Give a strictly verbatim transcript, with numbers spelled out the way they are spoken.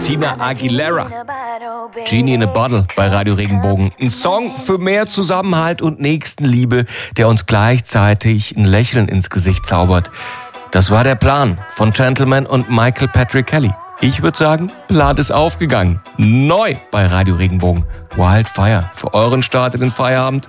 Christina Aguilera. Genie in a Bottle bei Radio Regenbogen. Ein Song für mehr Zusammenhalt und Nächstenliebe, der uns gleichzeitig ein Lächeln ins Gesicht zaubert. Das war der Plan von Gentleman und Michael Patrick Kelly. Ich würde sagen, Plan ist aufgegangen. Neu bei Radio Regenbogen. Wildfire für euren Start in den Feierabend.